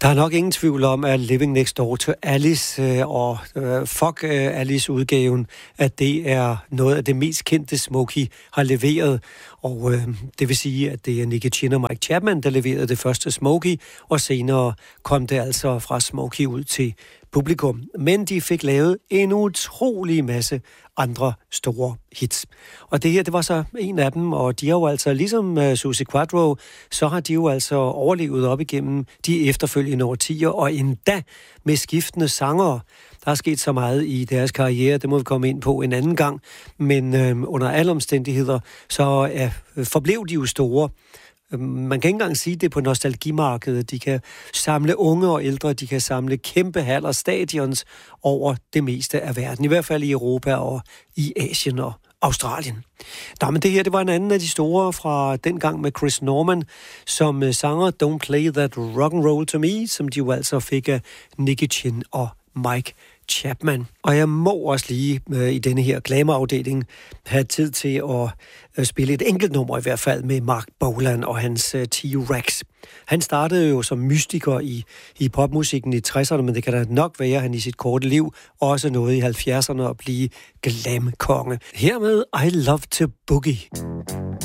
Der er nok ingen tvivl om, at Living Next Door to Alice og Fuck Alice-udgaven, at det er noget af det mest kendte Smokey har leveret. Og det vil sige, at det er Nicky Chinn og Mike Chapman, der leverede det første Smokey, og senere kom det altså fra Smokey ud til publikum. Men de fik lavet en utrolig masse andre store hits. Og det her, det var så en af dem, og de har jo altså, ligesom Suzi Quatro, så har de jo altså overlevet op igennem de efterfølgende årtier, og endda med skiftende sangere. Der er sket så meget i deres karriere, det må vi komme ind på en anden gang, men under alle omstændigheder, så forblev de jo store. Man kan ikke engang sige det på nostalgimarkedet. De kan samle unge og ældre, de kan samle kæmpe haller, stadions over det meste af verden. I hvert fald i Europa og i Asien og Australien. Nå, men det her, det var en anden af de store fra dengang med Chris Norman, som sanger Don't Play That Rock and Roll To Me, som de jo altså fik af Nicky Chinn og Mike Chapman. Og jeg må også lige i denne her glamour-afdeling have tid til at spille et enkelt nummer i hvert fald med Mark Bolan og hans T-Rex. Han startede jo som mystiker i popmusikken i 60'erne, men det kan da nok være, at han i sit korte liv også nåede i 70'erne at blive glam-konge. Hermed I Love to Boogie.